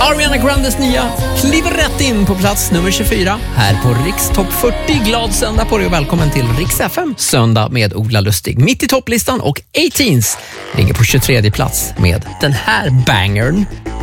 Ariana Grandes nya kliver rätt in på plats nummer 24 här på Riks Topp 40. Glad söndag på dig och välkommen till Riks FM söndag med Ola Lustig. Mitt i topplistan och 18s ligger på 23:e plats med den här bangern